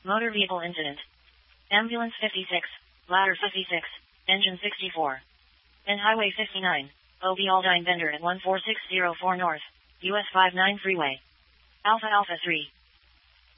Motor vehicle incident. Ambulance 56, ladder 56, engine 64. N Highway 59, OB Aldine Bender at 14604 North, US 59 Freeway. Alpha Alpha 3.